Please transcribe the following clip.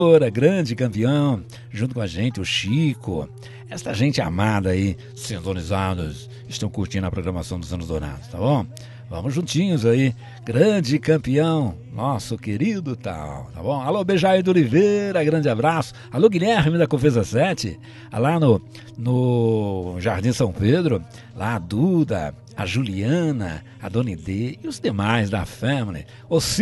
grande campeão, junto com a gente, o Chico. Esta gente amada aí, sintonizados, estão curtindo a programação dos Anos Dourados, tá bom? Vamos juntinhos aí, grande campeão, nosso querido tal, tá bom? Alô, Beijair do Oliveira, grande abraço. Alô, Guilherme da Confesa 7, lá no Jardim São Pedro, lá a Duda, a Juliana, a Dona Idê e os demais da Family.